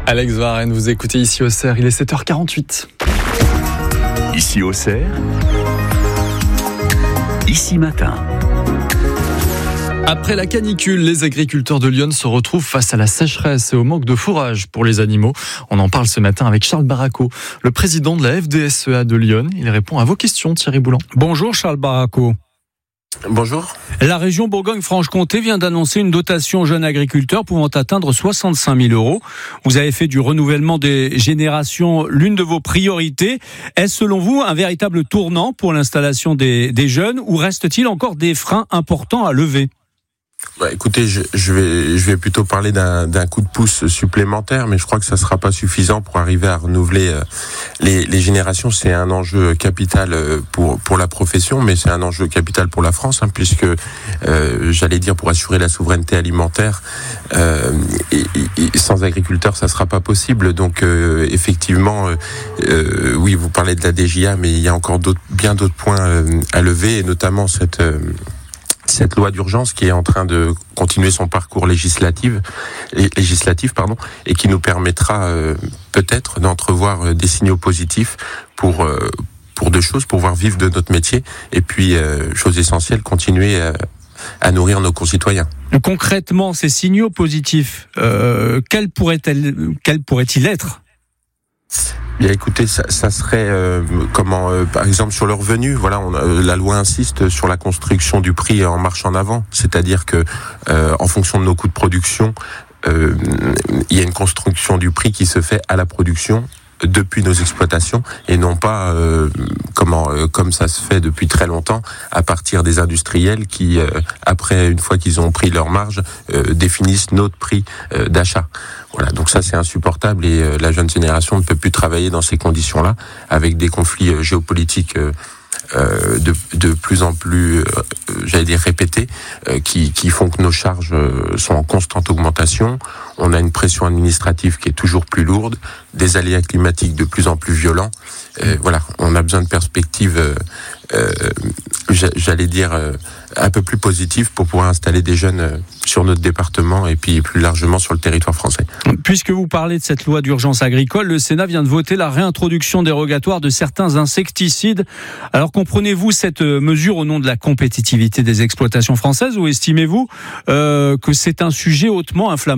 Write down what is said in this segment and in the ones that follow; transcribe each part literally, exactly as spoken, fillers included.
Alex Varenne, vous écoutez ici au Cerf, il est sept heures quarante-huit. Ici au Cerf, ici matin. Après la canicule, les agriculteurs de Lyon se retrouvent face à la sécheresse et au manque de fourrage pour les animaux. On en parle ce matin avec Charles Barraco, le président de la F D S E A de Lyon. Il répond à vos questions, Thierry Boulan. Bonjour Charles Barraco. Bonjour. La région Bourgogne-Franche-Comté vient d'annoncer une dotation jeunes agriculteurs pouvant atteindre soixante-cinq mille euros. Vous avez fait du renouvellement des générations l'une de vos priorités. Est-ce selon vous un véritable tournant pour l'installation des, des jeunes ou reste-t-il encore des freins importants à lever ? Bah, écoutez, je, je vais, je vais plutôt parler d'un, d'un coup de pouce supplémentaire, mais je crois que ça sera pas suffisant pour arriver à renouveler euh, les, les générations. C'est un enjeu capital pour pour la profession, mais c'est un enjeu capital pour la France, hein, puisque euh, j'allais dire pour assurer la souveraineté alimentaire, euh, et, et sans agriculteurs, ça sera pas possible. Donc euh, effectivement, euh, euh, oui, vous parlez de la D J A, mais il y a encore d'autres, bien d'autres points euh, à lever, et notamment cette euh, cette loi d'urgence qui est en train de continuer son parcours législatif, législatif pardon, et qui nous permettra euh, peut-être d'entrevoir des signaux positifs pour euh, pour deux choses, pour pouvoir vivre de notre métier, et puis euh, chose essentielle, continuer à, à nourrir nos concitoyens. Concrètement, ces signaux positifs, euh, quels pourraient-ils, quels pourraient-ils être ? Bien, écoutez, ça, ça serait euh, comment, euh, par exemple sur le revenu. Voilà, on, euh, la loi insiste sur la construction du prix en marche en avant, c'est-à-dire que euh, en fonction de nos coûts de production, euh, il y a une construction du prix qui se fait à la production depuis nos exploitations et non pas euh, comment euh, comme ça se fait depuis très longtemps à partir des industriels qui euh, après une fois qu'ils ont pris leur marge euh, définissent notre prix euh, d'achat. Voilà, donc ça c'est insupportable et euh, la jeune génération ne peut plus travailler dans ces conditions-là avec des conflits euh, géopolitiques euh, Euh, de, de plus en plus, euh, j'allais dire répétés, euh, qui, qui font que nos charges euh, sont en constante augmentation. On a une pression administrative qui est toujours plus lourde, des aléas climatiques de plus en plus violents. Euh, voilà, on a besoin de perspectives, euh, euh, j'allais dire, euh, un peu plus positives pour pouvoir installer des jeunes euh, sur notre département et puis plus largement sur le territoire français. Puisque vous parlez de cette loi d'urgence agricole, le Sénat vient de voter la réintroduction dérogatoire de certains insecticides. Alors comprenez-vous cette mesure au nom de la compétitivité des exploitations françaises ou estimez-vous euh, que c'est un sujet hautement inflammable ?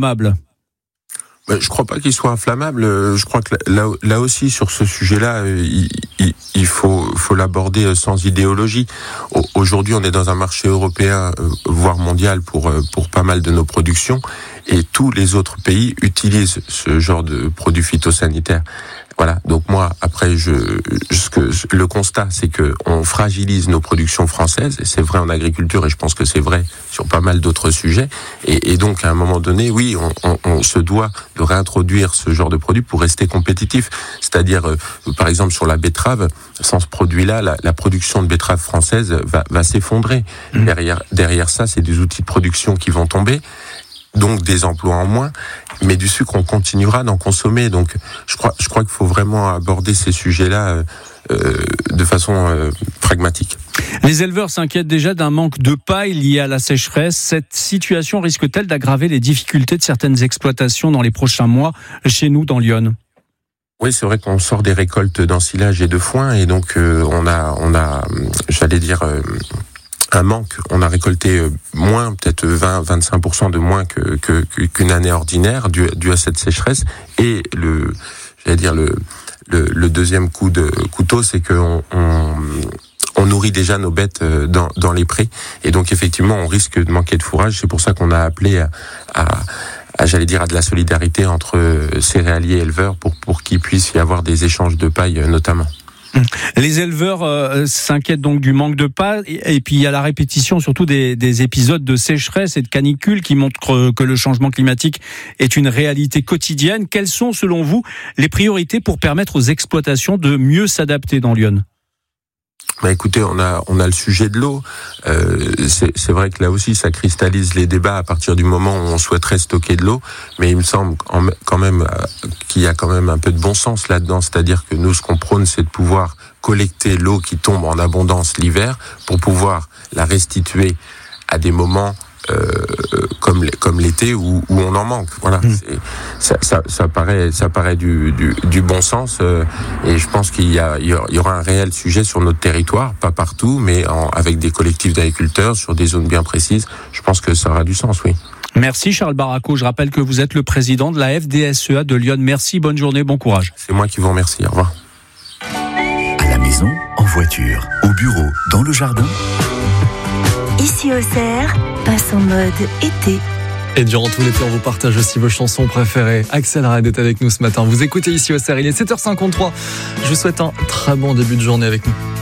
Je ne crois pas qu'il soit inflammable. Je crois que là, là aussi, sur ce sujet-là, il, il, il faut, faut l'aborder sans idéologie. Aujourd'hui, on est dans un marché européen, voire mondial, pour, pour pas mal de nos productions. Et tous les autres pays utilisent ce genre de produits phytosanitaires. Voilà. Donc moi, après, je, ce que le constat, c'est que on fragilise nos productions françaises. Et c'est vrai en agriculture, et je pense que c'est vrai sur pas mal d'autres sujets. Et, et donc, à un moment donné, oui, on, on, on se doit de réintroduire ce genre de produit pour rester compétitif. C'est-à-dire, euh, par exemple, sur la betterave, sans ce produit-là, la, la production de betterave française va, va s'effondrer. Mmh. Derrière, derrière ça, c'est des outils de production qui vont tomber. Donc des emplois en moins, mais du sucre on continuera d'en consommer. Donc je crois, je crois qu'il faut vraiment aborder ces sujets-là euh, de façon euh, pragmatique. Les éleveurs s'inquiètent déjà d'un manque de paille lié à la sécheresse. Cette situation risque-t-elle d'aggraver les difficultés de certaines exploitations dans les prochains mois chez nous dans Lyon ? Oui, c'est vrai qu'on sort des récoltes d'ensilage et de foin, et donc euh, on a, on a, j'allais dire. Euh, un manque, on a récolté moins, peut-être vingt à vingt-cinq pour cent de moins que, que, qu'une année ordinaire dû, dû à cette sécheresse. Et le, j'allais dire le, le, le deuxième coup de couteau, c'est qu'on on, on nourrit déjà nos bêtes dans, dans les prés. Et donc effectivement, on risque de manquer de fourrage. C'est pour ça qu'on a appelé à, à à, j'allais dire, à de la solidarité entre céréaliers et éleveurs pour, pour qu'il puisse y avoir des échanges de paille notamment. Les éleveurs euh, s'inquiètent donc du manque de paille et puis il y a la répétition surtout des, des épisodes de sécheresse et de canicule qui montrent que le changement climatique est une réalité quotidienne. Quelles sont selon vous les priorités pour permettre aux exploitations de mieux s'adapter dans Lyon ? Bah écoutez, on a on a le sujet de l'eau. Euh, c'est, c'est vrai que là aussi, ça cristallise les débats à partir du moment où on souhaiterait stocker de l'eau. Mais il me semble quand même qu'il y a quand même un peu de bon sens là-dedans. C'est-à-dire que nous, ce qu'on prône, c'est de pouvoir collecter l'eau qui tombe en abondance l'hiver pour pouvoir la restituer à des moments euh, comme comme l'été où, où on en manque. Voilà, mmh. ça, ça, ça paraît ça paraît du, du, du bon sens euh, et je pense qu'il y a il y aura un réel sujet sur notre territoire, pas partout, mais en, avec des collectifs d'agriculteurs sur des zones bien précises. Je pense que ça aura du sens, oui. Merci Charles Barraco. Je rappelle que vous êtes le président de la F D S E A de Lyon. Merci, bonne journée, bon courage. C'est moi qui vous remercie. Au revoir. À la maison, en voiture, au bureau, dans le jardin. Ici au Cerf, passe en mode été. Et durant tout l'été, on vous partage aussi vos chansons préférées. Axel Red est avec nous ce matin. Vous écoutez Ici au Cerf, il est sept heures cinquante-trois. Je vous souhaite un très bon début de journée avec nous.